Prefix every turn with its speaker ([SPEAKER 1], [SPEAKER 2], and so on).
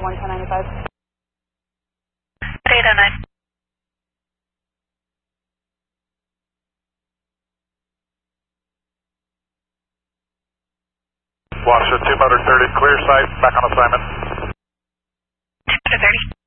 [SPEAKER 1] 11095.
[SPEAKER 2] Data 9.
[SPEAKER 3] Washer 2 motor 30, clear sight, back on assignment.
[SPEAKER 2] 2 motor 30.